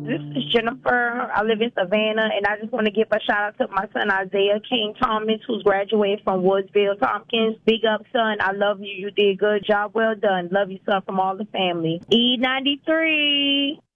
This is Jennifer. I live in Savannah, and I just want to give a shout out to my son Isaiah King Thomas, who's graduated from Woodsville Tompkins. Big up, son. I love you. You did a good job. Well done. Love you, son, from all the family. E93.